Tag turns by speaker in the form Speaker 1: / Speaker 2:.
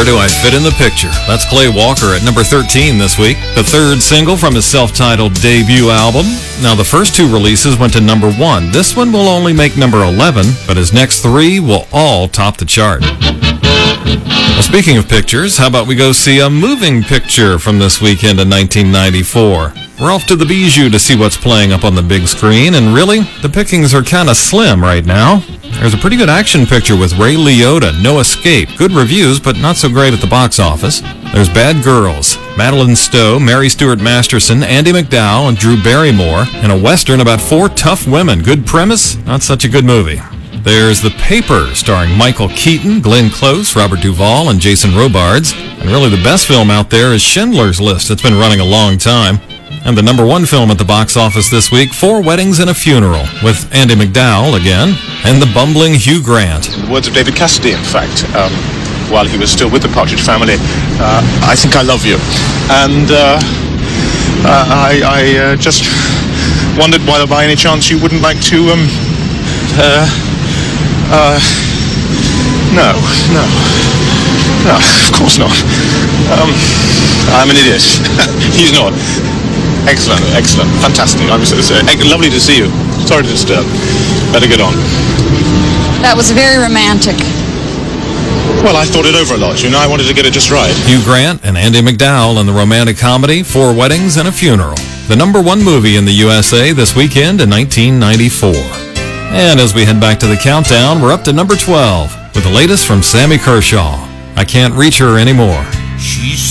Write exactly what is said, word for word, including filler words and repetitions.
Speaker 1: Where Do I Fit in the Picture? That's Clay Walker at number thirteen this week, the third single from his self-titled debut album. Now, the first two releases went to number one. This one will only make number eleven, but his next three will all top the chart. Well, speaking of pictures, how about we go see a moving picture from this weekend in nineteen ninety-four? We're off to the Bijou to see what's playing up on the big screen, and really, the pickings are kind of slim right now. There's a pretty good action picture with Ray Liotta, No Escape. Good reviews, but not so great at the box office. There's Bad Girls, Madeline Stowe, Mary Stuart Masterson, Andie MacDowell, and Drew Barrymore, and a Western about four tough women. Good premise, not such a good movie. There's The Paper, starring Michael Keaton, Glenn Close, Robert Duvall, and Jason Robards. And really the best film out there is Schindler's List. It's been running a long time. And the number one film at the box office this week, Four Weddings and a Funeral, with Andie MacDowell again, and the bumbling Hugh Grant.
Speaker 2: Words of David Cassidy, in fact, um, while he was still with the Partridge Family. Uh, I think I love you. And uh, uh, I, I uh, just wondered whether by any chance you wouldn't like to, um, uh, uh, no, no, no, of course not. Um, I'm an idiot. He's not. Excellent, excellent, fantastic. I'm so, so, lovely to see you. Sorry to disturb. Better get on.
Speaker 3: That was very romantic.
Speaker 2: Well, I thought it over a lot, you know. I wanted to get it just right.
Speaker 1: Hugh Grant and Andie MacDowell in the romantic comedy Four Weddings and a Funeral, the number one movie in the U S A this weekend in nineteen ninety-four. And as we head back to the countdown, we're up to number twelve with the latest from Sammy Kershaw, I Can't Reach Her Anymore.
Speaker 4: She's